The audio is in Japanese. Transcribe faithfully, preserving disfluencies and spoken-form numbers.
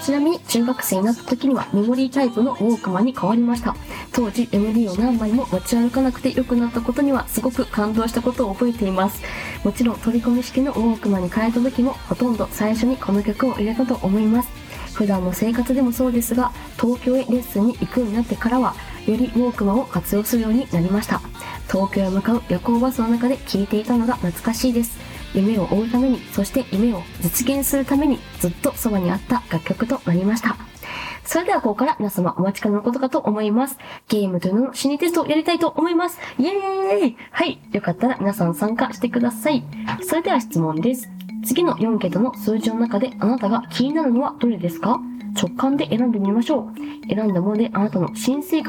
ちなみに中学生になった時にはメモリータイプのウォークマンに変わりました。当時 エムディー を何枚も持ち歩かなくて良くなったことにはすごく感動したことを覚えています。もちろん取り込み式のウォークマンに変えた時もほとんど最初にこの曲を入れたと思います。普段の生活でもそうですが、東京へレッスンに行くようになってからはよりウォークマンを活用するようになりました。東京へ向かう夜行バスの中で聴いていたのが懐かしいです。夢を追うために、そして夢を実現するためにずっとそばにあった楽曲となりました。それではここから皆様お待ちかねのことかと思います。ゲームというのの心理テストをやりたいと思います。イエーイ。はい。よかったら皆さん参加してください。それでは質問です。次のよん桁の数字の中であなたが気になるのはどれですか？直感で選んでみましょう。選んだものであなたの新生活